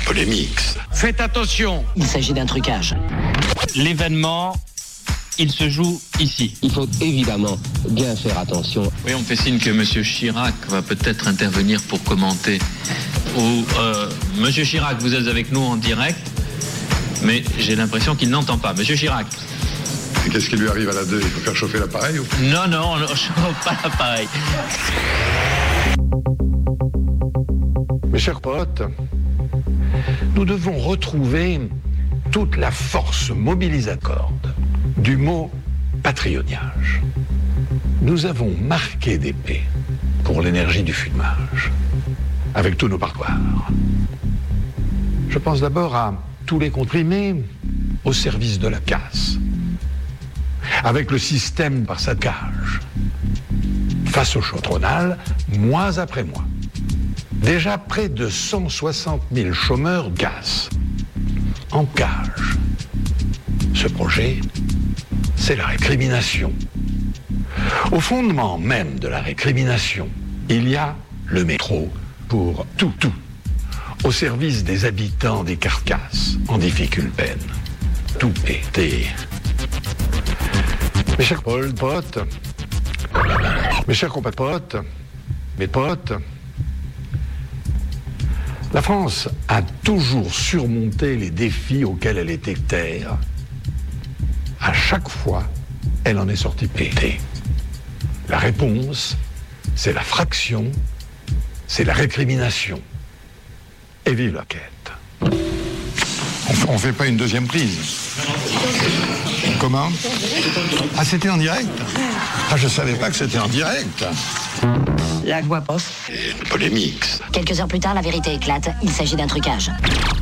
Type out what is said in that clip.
polémique. Faites attention. Il s'agit d'un trucage. L'événement, il se joue ici. Il faut évidemment bien faire attention. Oui, on fait signe que M. Chirac va peut-être intervenir pour commenter. M. Chirac, vous êtes avec nous en direct, mais j'ai l'impression qu'il n'entend pas. M. Chirac. Et qu'est-ce qui lui arrive à la 2 ? Il faut faire chauffer l'appareil ou... Non, on ne chauffe pas l'appareil. Mes chers potes, nous devons retrouver toute la force mobilisateur du mot patriognage. Nous avons marqué des P pour l'énergie du fumage, avec tous nos partoirs. Je pense d'abord à tous les comprimés au service de la casse, avec le système par sa cage, face au chaudronal, mois après mois. Déjà près de 160 000 chômeurs gaz en cage. Ce projet, c'est la récrimination. Au fondement même de la récrimination, il y a le métro pour tout, au service des habitants des carcasses en difficulté. Tout pété. Mes chers potes, mes chers compatriotes, mes potes, la France a toujours surmonté les défis auxquels elle était terre. À chaque fois, elle en est sortie pétée. La réponse, c'est la fraction, c'est la récrimination. Et vive la quête. On fait pas une deuxième prise. Comment ? Ah, c'était en direct ? Ah, je savais pas que c'était en direct. La voix off. Polémique. Quelques heures plus tard, la vérité éclate. Il s'agit d'un trucage.